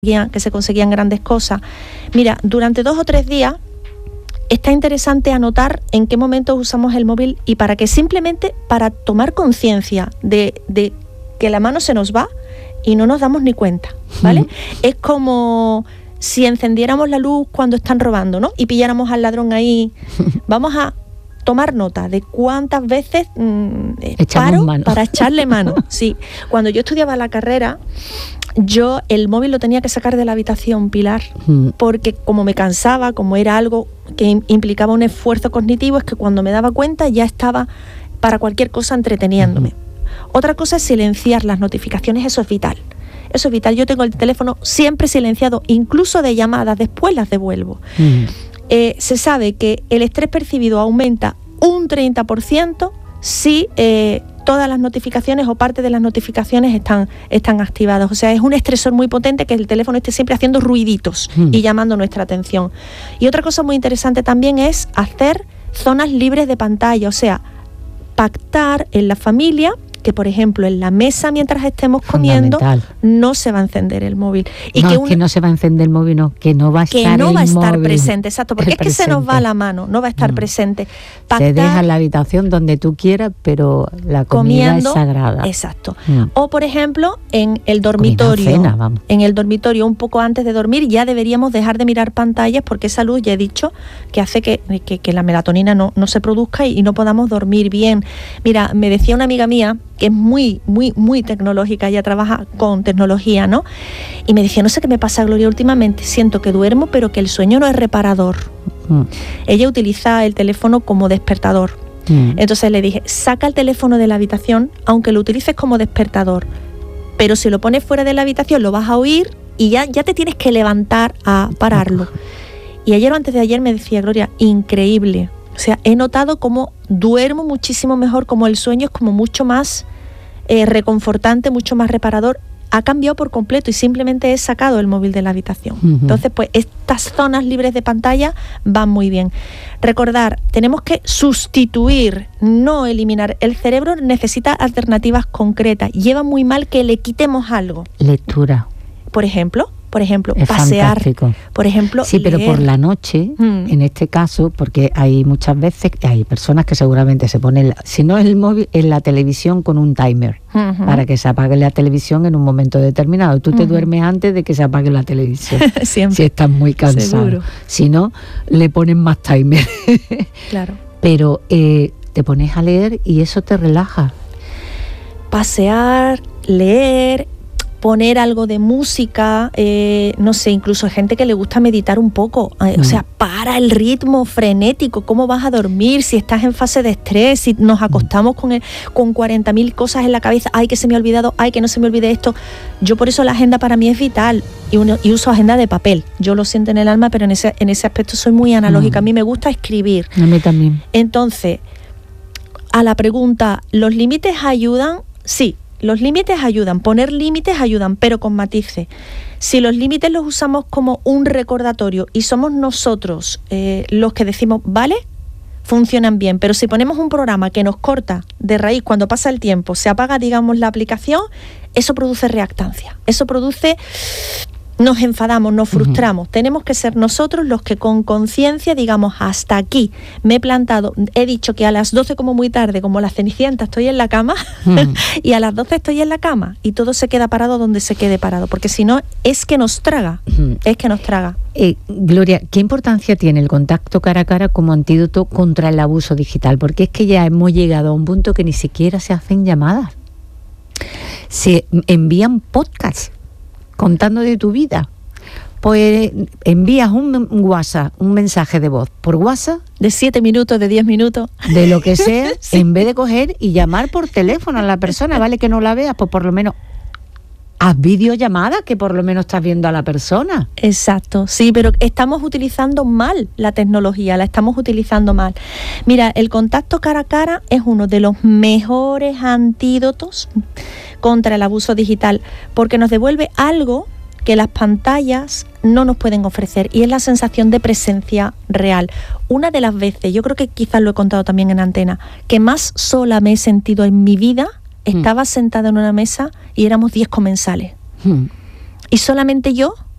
que se conseguían grandes cosas. Mira, durante 2 o 3 días está interesante anotar en qué momentos usamos el móvil y para qué, simplemente para tomar conciencia de que la mano se nos va y no nos damos ni cuenta, ¿vale? Es como si encendiéramos la luz cuando están robando, ¿no? Y pilláramos al ladrón ahí. Vamos a tomar nota de cuántas veces paro para echarle mano. Sí, cuando yo estudiaba la carrera, yo el móvil lo tenía que sacar de la habitación, Pilar, porque como me cansaba, como era algo que implicaba un esfuerzo cognitivo, es que cuando me daba cuenta ya estaba para cualquier cosa entreteniéndome. Otra cosa es silenciar las notificaciones, eso es vital. Eso es vital. Yo tengo el teléfono siempre silenciado, incluso de llamadas, después las devuelvo. Se sabe que el estrés percibido aumenta un 30% si todas las notificaciones o parte de las notificaciones están activadas. O sea, es un estresor muy potente que el teléfono esté siempre haciendo ruiditos y llamando nuestra atención. Y otra cosa muy interesante también es hacer zonas libres de pantalla, o sea, pactar en la familia que, por ejemplo, en la mesa mientras estemos comiendo no se va a encender el móvil. Y que no se va a encender el móvil, no, que no va a estar el móvil. Que no va a estar presente, exacto, porque es que se nos va la mano, no va a estar presente. Pactar, se deja en la habitación donde tú quieras, pero la comida es sagrada. Exacto. O, por ejemplo, en el dormitorio. Cena, vamos. En el dormitorio, un poco antes de dormir, ya deberíamos dejar de mirar pantallas, porque esa luz, ya he dicho, que hace que la melatonina no se produzca y no podamos dormir bien. Mira, me decía una amiga mía, que es muy, muy, muy tecnológica, ella trabaja con tecnología, ¿no? Y me decía, no sé qué me pasa, Gloria, últimamente siento que duermo, pero que el sueño no es reparador. Ella utiliza el teléfono como despertador. Entonces le dije, saca el teléfono de la habitación, aunque lo utilices como despertador, pero si lo pones fuera de la habitación lo vas a oír y ya te tienes que levantar a pararlo. Y ayer o antes de ayer me decía, Gloria, increíble. O sea, he notado cómo duermo muchísimo mejor, como el sueño es como mucho más reconfortante, mucho más reparador. Ha cambiado por completo y simplemente he sacado el móvil de la habitación. Entonces, pues estas zonas libres de pantalla van muy bien. Recordar, tenemos que sustituir, no eliminar. El cerebro necesita alternativas concretas. Lleva muy mal que le quitemos algo. Lectura. Por ejemplo, es pasear, fantástico. Por ejemplo, sí, leer. Pero por la noche, en este caso, porque hay muchas veces, hay personas que seguramente se ponen, si no es el móvil, en la televisión con un timer, para que se apague la televisión en un momento determinado. Tú te duermes antes de que se apague la televisión, siempre. Si estás muy cansado. Seguro. Si no, le ponen más timer. Claro. Pero te pones a leer y eso te relaja. Pasear, leer, poner algo de música, no sé, incluso hay gente que le gusta meditar un poco, o sea, para el ritmo frenético, cómo vas a dormir, si estás en fase de estrés, si nos acostamos con 40.000 cosas en la cabeza, ay, que se me ha olvidado, ay, que no se me olvide esto. Yo por eso la agenda para mí es vital y uso agenda de papel, yo lo siento en el alma, pero en ese aspecto soy muy analógica, a mí me gusta escribir. A mí también. Entonces, a la pregunta, ¿los límites ayudan? Sí. Los límites ayudan, poner límites ayudan, pero con matices. Si los límites los usamos como un recordatorio y somos nosotros los que decimos, vale, funcionan bien, pero si ponemos un programa que nos corta de raíz cuando pasa el tiempo, se apaga, digamos, la aplicación, eso produce reactancia, eso produce... Nos enfadamos, nos frustramos. Tenemos que ser nosotros los que con conciencia digamos, hasta aquí me he plantado, he dicho que a las 12 como muy tarde, como la Cenicienta, estoy en la cama y a las 12 estoy en la cama y todo se queda parado donde se quede parado, porque si no es que nos traga, es que nos traga. Gloria, ¿qué importancia tiene el contacto cara a cara como antídoto contra el abuso digital? Porque es que ya hemos llegado a un punto que ni siquiera se hacen llamadas, se envían podcasts contando de tu vida. Pues envías un WhatsApp, un mensaje de voz por WhatsApp de 7 minutos, de 10 minutos, de lo que sea, sí. En vez de coger y llamar por teléfono a la persona, vale que no la veas, pues por lo menos haz videollamada, que por lo menos estás viendo a la persona. Exacto, sí, pero estamos utilizando mal la tecnología, la estamos utilizando mal. Mira, el contacto cara a cara es uno de los mejores antídotos contra el abuso digital, porque nos devuelve algo que las pantallas no nos pueden ofrecer, y es la sensación de presencia real. Una de las veces, yo creo que quizás lo he contado también en antena, que más sola me he sentido en mi vida, estaba sentada en una mesa y éramos 10 comensales. Y solamente yo